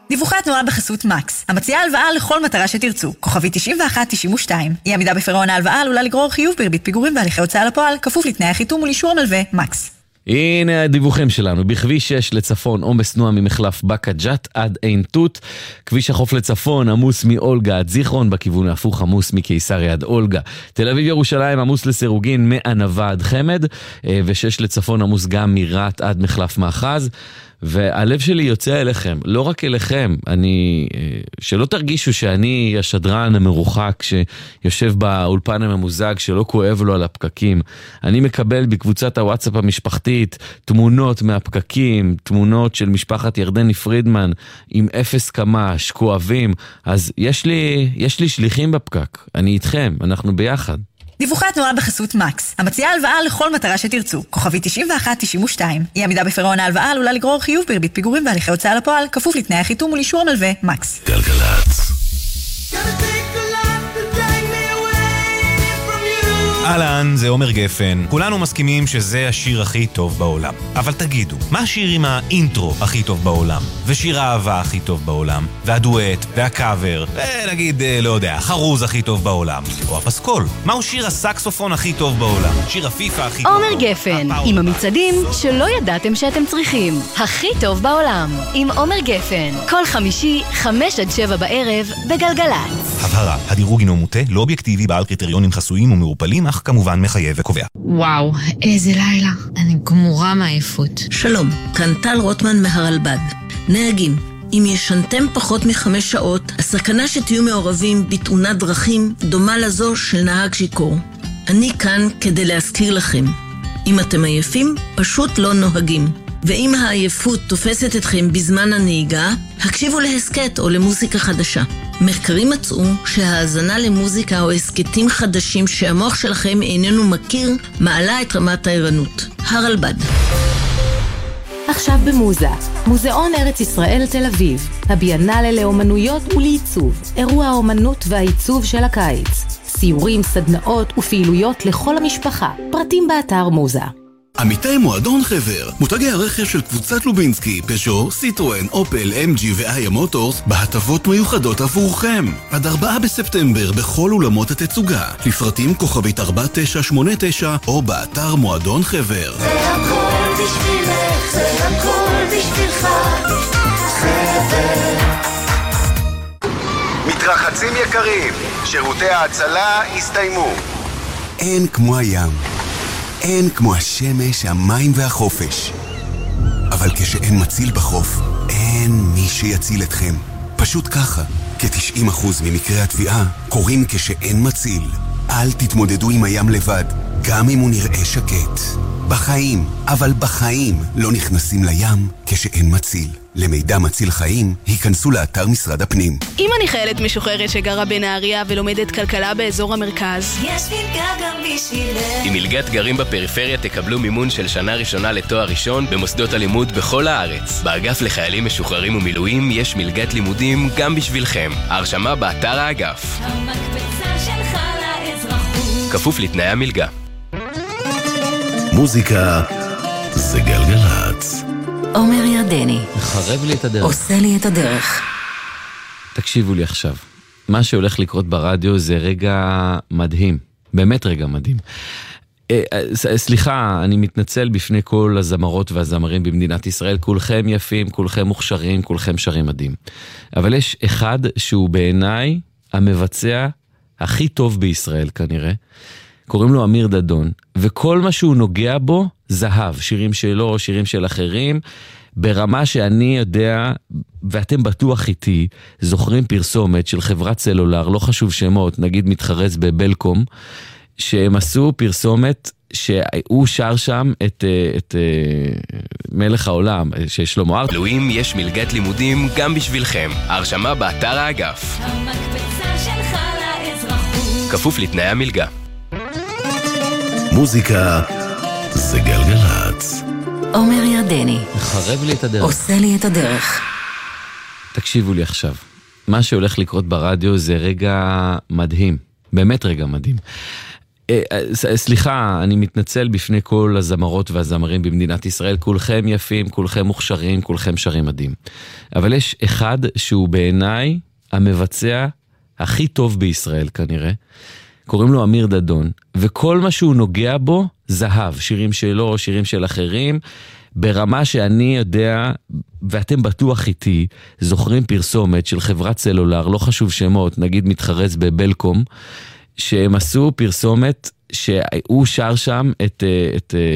דיווחי התנועה בחסות מקס, המציעה הלוואה לכל מטרה שתרצו, כוכבי 9192. אי עמידה בפירעון ההלוואה עלולה לגרור חיוב בריבית פיגורים והליכי הוצאה לפועל, כפוף לתנאי החיתום ולאישור המלווה. מקס. הנה הדיווחים שלנו. בכביש 6 לצפון עומס תנועה ממחלף בקה ג'ת עד עין תות. כביש החוף לצפון עמוס מאולגה עד זיכרון, בכיוון ההפוך עמוס מקיסריה עד אולגה. תל אביב ירושלים עמוס לסירוגין מענבה עד חמד, ו6 לצפון עמוס גם מרעת עד מחלף מאחז. והלב שלי יוצא אליכם, לא רק אליכם, שלא תרגישו שאני השדרן המרוחק שיושב באולפן הממוזג שלא כואב לו על הפקקים. אני מקבל בקבוצת הוואטסאפ המשפחתית תמונות מהפקקים, תמונות של משפחת ירדני פרידמן עם אפס קמ"ש, כואבים. אז יש לי שליחים בפקק, אני איתכם, אנחנו ביחד. דיווחי התנועה בחסות מקס, המציעה הלוואה לכל מטרה שתרצו, כוכבי 9192. אי עמידה בפירעון ההלוואה עלולה לגרור חיוב בריבית פיגורים והליכי הוצאה לפועל, כפוף לתנאי החיתום ולאישור המלווה. מקס. גלגלצ. אהלן, זה עומר גפן. כולנו מסכימים שזה השיר הכי טוב בעולם. אבל תגידו, מה השיר עם האינטרו הכי טוב בעולם? ושיר האהבה הכי טוב בעולם? והדואט, והקאבר, ונגיד, לא יודע, חרוז הכי טוב בעולם? או הפסקול? מהו שיר הסקסופון הכי טוב בעולם? שיר הפיפה הכי טוב בעולם? עומר גפן, עם המצעדים שלא ידעתם שאתם צריכים. הכי טוב בעולם, עם עומר גפן. כל חמישי, 5-7 בערב, בגלגלצ. הבהרה, הדירוג אינו מוטה, לא אובייקטיבי, בעל קריטריונים חסויים ומעורפלים, אך כמובן מחייב וקובע. וואו, איזה לילה. אני גמורה מעייפות. שלום, כאן טל רוטמן מהרלב"ד. נהגים, אם ישנתם פחות מ5 שעות, הסכנה שתהיו מעורבים בתאונת דרכים דומה לזו של נהג שיכור. אני כאן כדי להזכיר לכם. אם אתם עייפים, פשוט לא נוהגים. ואם העייפות תופסת אתכם בזמן הנהיגה, הקשיבו להסקט או למוזיקה חדשה. מחקרים מצאו שההאזנה למוזיקה או הסקטים חדשים שהמוח שלכם איננו מכיר, מעלה את רמת הערנות. הרלב"ד. עכשיו במוזה, מוזיאון ארץ ישראל תל אביב, הביאנלה לאומנויות ולעיצוב, אירוע האומנות והעיצוב של הקיץ, סיורים, סדנאות ופעילויות לכל המשפחה, פרטים באתר מוזה. עמיתי מועדון חבר, מותגי הרכב של קבוצת לובינסקי, פז'ו, סיטרואן, אופל, MG ואיה מוטורס בהטבות מיוחדות עבורכם. עד 4 בספטמבר בכל אולמות התצוגה. לפרטים כוכבית 4989 או באתר מועדון חבר. זה הכל בשבילך, זה הכל בשבילך, חבר. מתרחצים יקרים, שירותי ההצלה הסתיימו. אין כמו הים. אין כמו השמש, המים והחופש. אבל כשאין מציל בחוף, אין מי שיציל אתכם. פשוט ככה, כ-90% ממקרי התביעה קורים כשאין מציל. אל תתמודדו עם הים לבד, גם אם הוא נראה שקט. בחיים, אבל בחיים לא נכנסים לים כשאין מציל. למידע מציל חיים, היכנסו לאתר משרד הפנים. אם אני חיילת משוחררת שגרה בנהריה ולומדת כלכלה באזור המרכז, יש מלגה גם בשבילך. עם מלגת גרים בפריפריה תקבלו מימון של שנה ראשונה לתואר ראשון במוסדות הלימוד בכל הארץ. באגף לחיילים משוחררים ומילואים יש מלגת לימודים גם בשבילכם. ההרשמה באתר האגף. המקפצה שלך לאזרחות. כפוף לתנאי המלגה. מוזיקה זה גלגלצ. עומר ירדני מחרב לי את הדרך, עושה לי את הדרך. תקשיבו לי עכשיו, מה שהולך לקרות ברדיו זה רגע מדהים, באמת רגע מדהים. סליחה, אני מתנצל בפני כל הזמרות והזמרים במדינת ישראל, כולכם יפים, כולכם מוכשרים, כולכם שרים מדהים, אבל יש אחד שהוא בעיניי המבצע הכי טוב בישראל כנראה, קוראים לו אמיר דדון, וכל מה שהוא נוגע בו זהב, שירים שלו, שירים של אחרים, ברמה שאני יודע, ואתם בטוח איתי, זוכרים פרסומת של חברת סלולר, לא חשוב שמות, נגיד מתחרז בבלקום, שהם עשו פרסומת שהוא שר שם את מלך העולם, ששלמה ארצי. מילואים יש מלגת לימודים גם בשבילכם. ההרשמה באתר האגף. המקפצה שלך לאזרחות. כפוף לתנאי המלגה. מוזיקה זה גלגלצ. עומר ירדני מחרב לי את הדרך, עושה לי את הדרך. תקשיבו לי עכשיו, מה שהולך לקרות ברדיו זה רגע מדהים, באמת רגע מדהים. סליחה, אני מתנצל בפני כל הזמרות והזמרים במדינת ישראל, כולכם יפים, כולכם מוכשרים, כולכם שרים מדהים. אבל יש אחד שהוא בעיניי המבצע הכי טוב בישראל כנראה, קוראים לו אמיר דדון, וכל מה שהוא נוגע בו, זהב, שירים שלו, שירים של אחרים, ברמה שאני יודע, ואתם בטוח איתי, זוכרים פרסומת של חברת סלולר, לא חשוב שמות, נגיד מתחרז בבלקום, שהם עשו פרסומת שהוא שר שם את